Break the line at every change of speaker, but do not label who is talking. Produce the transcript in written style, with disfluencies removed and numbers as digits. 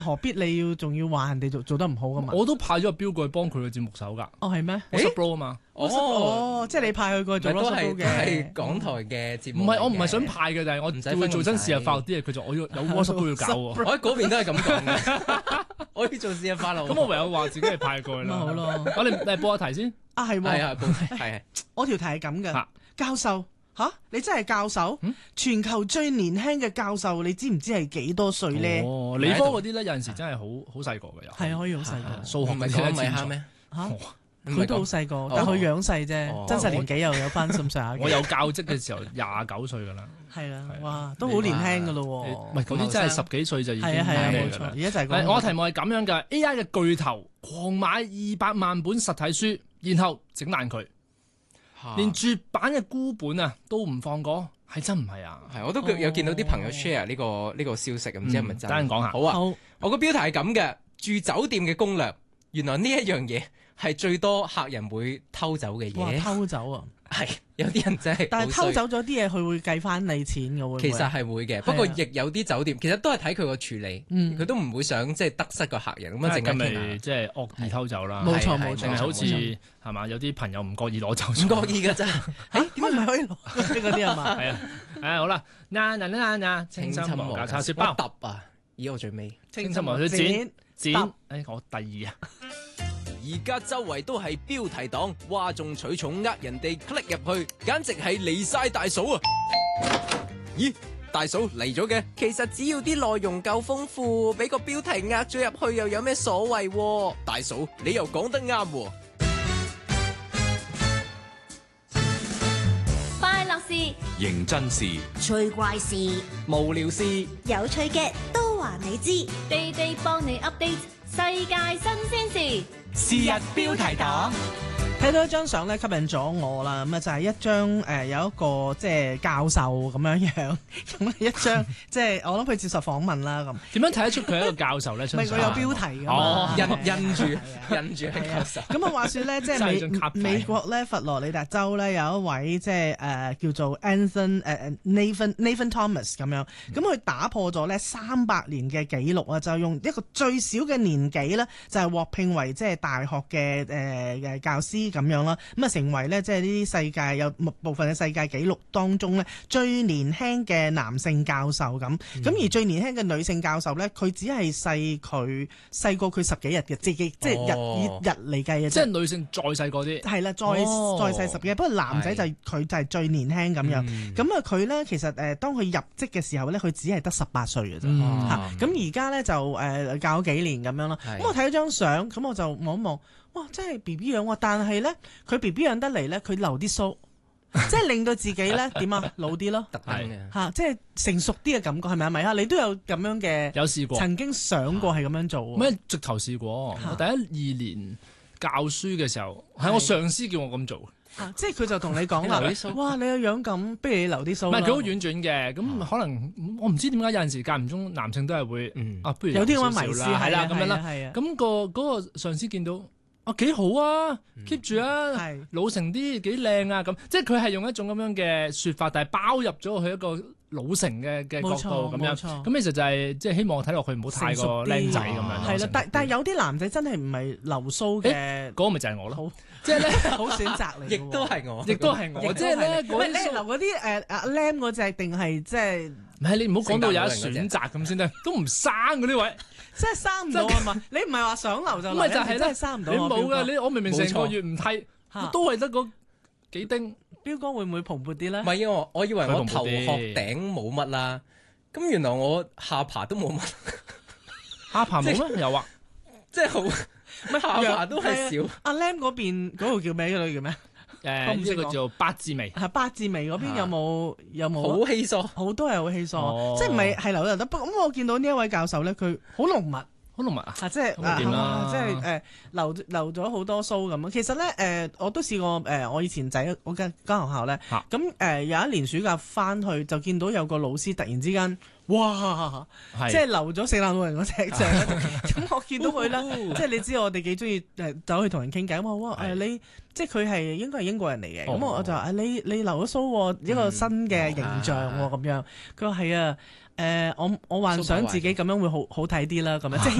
何必你仲要話人哋做得唔好噶嘛？
我都派咗個標過去幫佢嘅節目手㗎。
哦，係咩？
我 sub 啊嘛。
哦，即係你派佢過去做
都
local
係
嘅
港台嘅節目。
唔係，我唔係想派嘅，但係我叫佢做真事日快樂啲嘢，佢就我要有 WhatsApp 都要搞喎。
我喺嗰邊都係咁講嘅，我要做事日快樂。
咁我唯有話自己係派過去啦。
好咯。
我哋播下題先。
啊，係喎，
係
我條題係咁嘅，教授。你真係教授？全球最年輕嘅教授，你知唔知係幾多歲咧？
哦，理科嗰啲咧有陣時真係好細個嘅又。
係可以好細個。
數學咪
講咪蝦咩？
佢都好細個，但佢樣細啫，真實年紀又有翻咁上下。
我有教職嘅時候29歲㗎啦。
係啦，哇，都好年輕㗎咯喎。
唔係嗰啲真係10幾歲就已經係
冇錯。而家就係講
我題目係咁樣㗎 ，AI 嘅巨頭狂買200萬本實體書，然後整爛佢。連絕版嘅孤本啊都唔放過，係真唔係啊？
係，我都有見到啲朋友 share 呢個消息，唔知係咪真？
等陣講下。
好啊，我個標題係咁嘅，住酒店嘅攻略。原來呢一樣嘢係最多客人會偷走嘅嘢。
哇，偷走啊！
係有啲人真係，
但係偷走咗啲嘢，佢會計翻你錢嘅喎。
其實係會嘅，不過亦有啲酒店其實都係睇佢個處理，佢都唔會想即係得失個客人咁啊，淨係
咪即係惡意偷走啦。
冇錯，
淨係好似係嘛？有啲朋友唔覺意攞走，
唔覺意嘅真係。
點解唔係可以攞嗰啲啊嘛？
係啊，好啦，清心無價叉燒包
揼啊！我最尾
清心無價剪，我第2啊。
而家周圍都係標題黨，嘩眾取寵呃人哋 click 入去，簡直係離晒大嫂啊！咦，大嫂嚟咗嘅？其實只要啲內容夠豐富，俾個標題呃咗入去又有咩所謂？大嫂，你又講得啱喎！
快樂事、
認真事、
趣怪事、
無聊事、
有趣嘅都話你知，地地幫你 update 世界新鮮事。
是日標題黨。
睇到一張相咧，吸引咗我啦。咁啊就係一張有一個即係教授咁樣樣，咁一張即係我諗佢接受訪問啦咁。
點樣睇得出佢係一個教授咧？
唔係佢有標題㗎嘛？
哦，印住係教授。
咁啊話説咧，即係美國咧佛羅里達州咧有一位即係叫做 Nathan Thomas 咁樣，咁佢打破咗咧300年嘅紀錄啊！就用一個最少嘅年紀咧，就係獲聘為即係大學嘅教師。咁樣啦，咁啊成為咧，即係呢啲世界有部分嘅世界紀錄當中咧最年輕嘅男性教授咁，而最年輕嘅女性教授咧，佢只係細過佢10幾日嘅，即係以日嚟計嘅，
即係女性再細個啲，
係啦，再細10幾日，不過男仔佢就係最年輕咁樣，咁啊佢咧其實當佢入職嘅時候咧，佢只係得18歲嘅啫，咁而家咧就教咗幾年咁樣啦，咁我睇咗張相，咁我就望一望。哇！真係 B B 樣喎，但係咧佢 B B 樣得嚟咧，佢留啲鬚，即係令到自己咧點啊老啲咯，嚇，即係成熟啲嘅感覺係咪啊？咪啊，你都有咁樣嘅，
有試過，
曾經想過係咁樣做。
咩直頭試過？我第1、2年教書嘅時候，係我上司叫我咁做。
即係佢就同你講啦，哇！你個樣咁，不如你留啲鬚。唔
係佢好婉轉嘅，咁可能我唔知點解有陣時間唔中男性都係會不如
有啲咁嘅迷思
係啦咁樣啦。
咁
嗰個上司見到。幾好啊 ，keep 住啊，老成啲幾靚啊，咁即係佢係用一種咁樣嘅說法，但係包入咗去一個老成嘅角度咁樣，咁其實就係即係希望睇落去唔好太過靚仔咁樣。
係啦，但係有啲男仔真係唔係留鬚嘅，
嗰個咪就係我咯，
即係咧好選擇嚟，
亦都係我，
即係咧，你留嗰啲阿 Lam 嗰隻定係即係？
唔係你唔好講到有得選擇咁先得，都唔生嗰啲位。
即係生唔到啊嘛！你唔係話想留就留，真係生唔到。
你冇噶，我明明成個月唔剃，都係得嗰幾丁。
標哥會唔會蓬勃啲咧？
唔係啊，我以為我頭殼頂冇乜啦，咁原來我下巴都冇乜。
下巴冇咩？有啊，
即係好，下巴都係少。
阿 Lam 嗰邊嗰個叫咩？嗰個叫咩？
呢個叫八字眉，
係八字眉嗰邊有冇
好稀疏，
好多係好稀疏，即係唔係留得。咁我見到呢一位教授咧，佢好濃密，
好濃密啊！
即係留咗好多鬚咁。其實咧我都試過我以前仔我間學校咧，咁有一年暑假翻去就見到有個老師突然之間， 哇！即係留咗聖誕老人嗰隻像。咁我見到佢啦，即係你知我哋幾中意走去同人傾偈。咁我話你即係佢係應該係英國人嚟嘅。咁我就話你留咗鬚，一個新嘅形象咁樣。佢話係啊。我幻想自己咁樣會好睇啲啦，咁樣即係